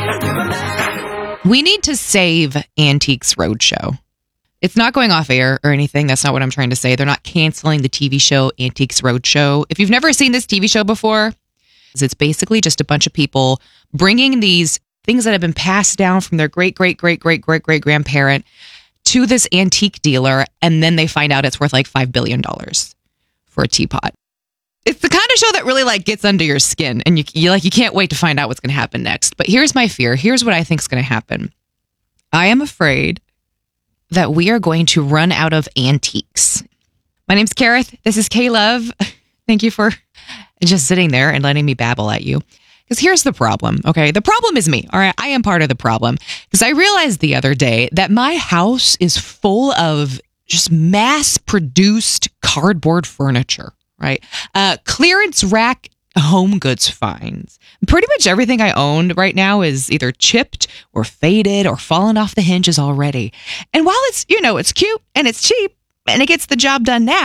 We need to save Antiques Roadshow. It's not going off air or anything. That's not what I'm trying to say. They're not canceling the TV show Antiques Roadshow. If you've never seen this TV show before, it's basically just a bunch of people bringing these things that have been passed down from their great-great-great-great-great-great-grandparent to this antique dealer, and then they find out it's worth like $5 billion for a teapot. It's the kind of show that really like gets under your skin, and you can't wait to find out what's going to happen next. But here's my fear. Here's what I think is going to happen. I am afraid that we are going to run out of antiques. My name's Kareth. This is K-Love. Thank you for just sitting there and letting me babble at you. Because here's the problem, okay? The problem is me, all right? I am part of the problem. Because I realized the other day that my house is full of just mass-produced cardboard furniture, right? Clearance rack home goods finds. Pretty much everything I own right now is either chipped or faded or fallen off the hinges already. And while it's, it's cute and it's cheap and it gets the job done now,